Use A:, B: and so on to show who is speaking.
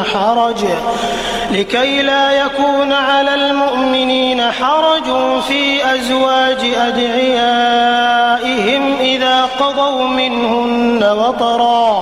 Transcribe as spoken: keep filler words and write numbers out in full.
A: حرج لكي لا يكون على المؤمنين حرج في أزواج أدعيائهم إذا قضوا منهن وطرا